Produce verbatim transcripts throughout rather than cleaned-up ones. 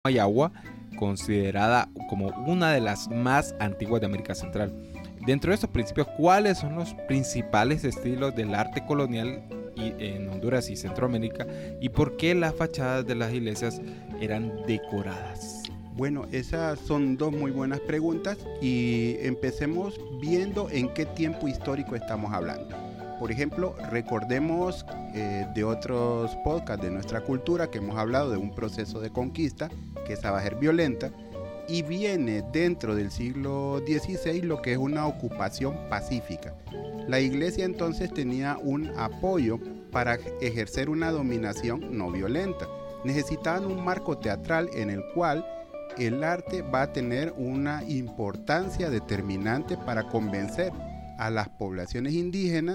Mayagua, considerada como una de las más antiguas de América Central. Dentro de estos principios, ¿cuáles son los principales estilos del arte colonial y, en Honduras y Centroamérica, y por qué las fachadas de las iglesias eran decoradas? Bueno, esas son dos muy buenas preguntas y empecemos viendo en qué tiempo histórico estamos hablando. Por ejemplo, recordemos eh, de otros podcasts de nuestra cultura que hemos hablado de un proceso de conquista que esa va a ser violenta y viene dentro del siglo dieciséis lo que es una ocupación pacífica. La iglesia entonces tenía un apoyo para ejercer una dominación no violenta. Necesitaban un marco teatral en el cual el arte va a tener una importancia determinante para convencer a las poblaciones indígenas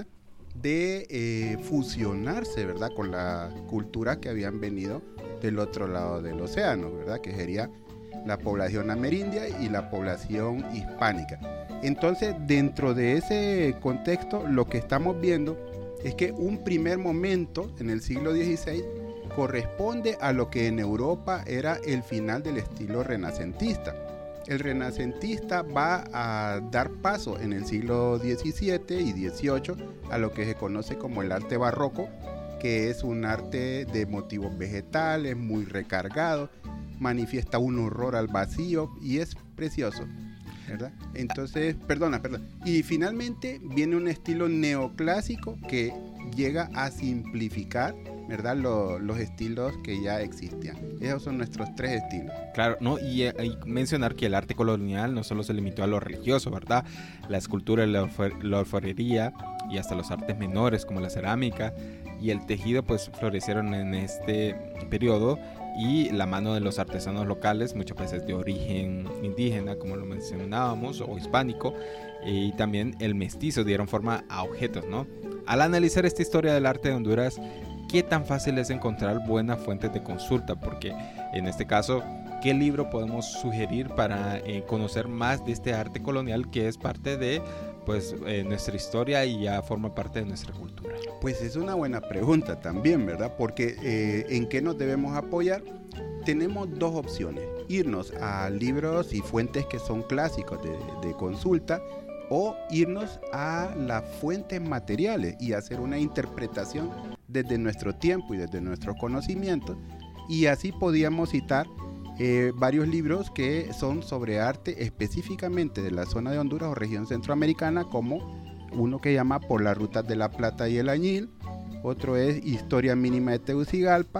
de eh, fusionarse, ¿verdad?, con la cultura que habían venido del otro lado del océano, ¿verdad?, que sería la población amerindia y la población hispánica. Entonces, dentro de ese contexto, lo que estamos viendo es que un primer momento en el siglo dieciséis corresponde a lo que en Europa era el final del estilo renacentista. El renacentista va a dar paso en el siglo diecisiete y dieciocho a lo que se conoce como el arte barroco, que es un arte de motivos vegetales, muy recargado, manifiesta un horror al vacío y es precioso, ¿verdad? Entonces, perdona, perdona. Y finalmente viene un estilo neoclásico que llega a simplificar, ¿verdad?, Lo, los estilos que ya existían. Esos son nuestros tres estilos. Claro, ¿no? Y, eh, y mencionar que el arte colonial no solo se limitó a lo religioso, ¿verdad? La escultura, la, orfe- la orfebrería y hasta los artes menores como la cerámica y el tejido pues florecieron en este periodo, y la mano de los artesanos locales, muchas veces de origen indígena, como lo mencionábamos, o hispánico, y también el mestizo dieron forma a objetos, ¿no? Al analizar esta historia del arte de Honduras, ¿qué tan fácil es encontrar buenas fuentes de consulta? Porque en este caso, ¿qué libro podemos sugerir para eh, conocer más de este arte colonial que es parte de pues, eh, nuestra historia y ya forma parte de nuestra cultura? Pues es una buena pregunta también, ¿verdad? Porque eh, ¿en qué nos debemos apoyar? Tenemos dos opciones: irnos a libros y fuentes que son clásicos de, de consulta, o irnos a las fuentes materiales y hacer una interpretación desde nuestro tiempo y desde nuestros conocimientos. Y así podíamos citar eh, varios libros que son sobre arte específicamente de la zona de Honduras o región centroamericana, como uno que llama Por las rutas de la Plata y el Añil, otro es Historia mínima de Tegucigalpa,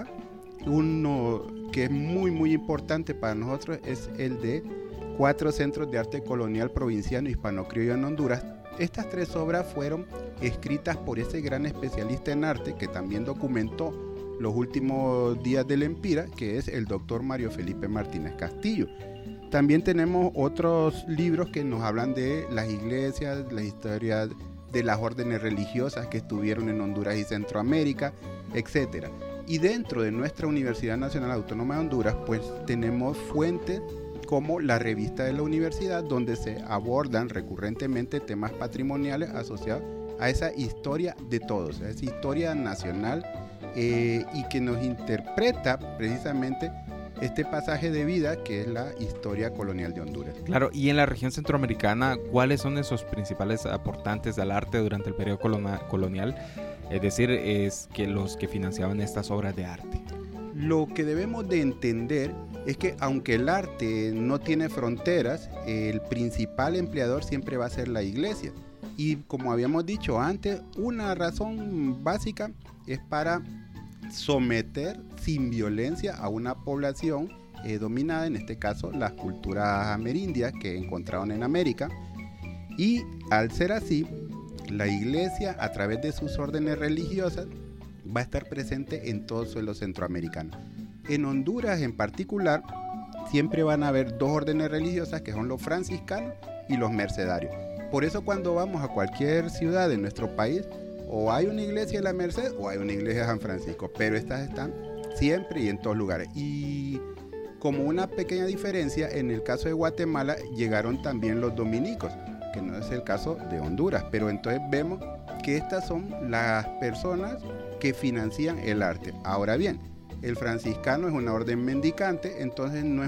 uno que es muy muy importante para nosotros es el de Cuatro centros de arte colonial provinciano hispano-criollo en Honduras. Estas tres obras fueron escritas por ese gran especialista en arte que también documentó los últimos días del Empira, que es el doctor Mario Felipe Martínez Castillo. También tenemos otros libros que nos hablan de las iglesias, las historias de las órdenes religiosas que estuvieron en Honduras y Centroamérica, etcétera. Y dentro de nuestra Universidad Nacional Autónoma de Honduras, pues tenemos fuentes como la revista de la universidad, donde se abordan recurrentemente temas patrimoniales asociados a esa historia de todos, a esa historia nacional, eh, y que nos interpreta precisamente este pasaje de vida que es la historia colonial de Honduras. Claro, y en la región centroamericana, ¿cuáles son esos principales aportantes al arte durante el periodo colonial? Es decir, es que los que financiaban estas obras de arte. Lo que debemos de entender es que aunque el arte no tiene fronteras, el principal empleador siempre va a ser la iglesia. Y como habíamos dicho antes, una razón básica es para someter sin violencia a una población eh, dominada, en este caso las culturas amerindias que encontraron en América. Y al ser así, la iglesia, a través de sus órdenes religiosas, va a estar presente en todo el suelo centroamericano. En Honduras en particular, siempre van a haber dos órdenes religiosas que son los franciscanos y los mercedarios. Por eso cuando vamos a cualquier ciudad de nuestro país, o hay una iglesia de la Merced o hay una iglesia de San Francisco, pero estas están siempre y en todos lugares. Y como una pequeña diferencia, en el caso de Guatemala llegaron también los dominicos, que no es el caso de Honduras, pero entonces vemos que estas son las personas que financian el arte. Ahora bien, El franciscano es una orden mendicante, entonces no es